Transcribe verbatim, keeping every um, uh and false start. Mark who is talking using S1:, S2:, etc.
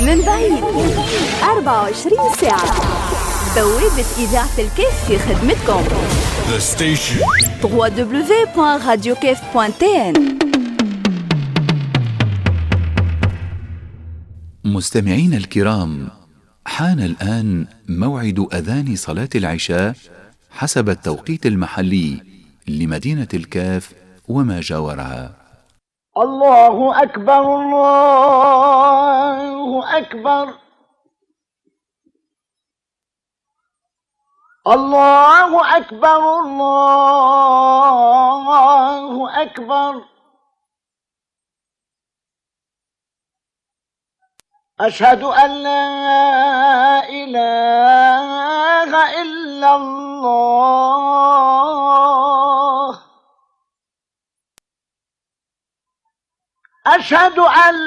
S1: من بعيد أربعة وعشرين ساعة. بوابة إذاعة الكيف في خدمتكم.
S2: The station
S1: دبليو دبليو دبليو دوت راديو كيف دوت تي إن.
S3: مستمعين الكرام، حان الآن موعد أذان صلاة العشاء حسب التوقيت المحلي لمدينة الكاف وما جاورها.
S4: الله أكبر الله أكبر الله أكبر الله أكبر أشهد أن لا إله إلا الله أشهد أن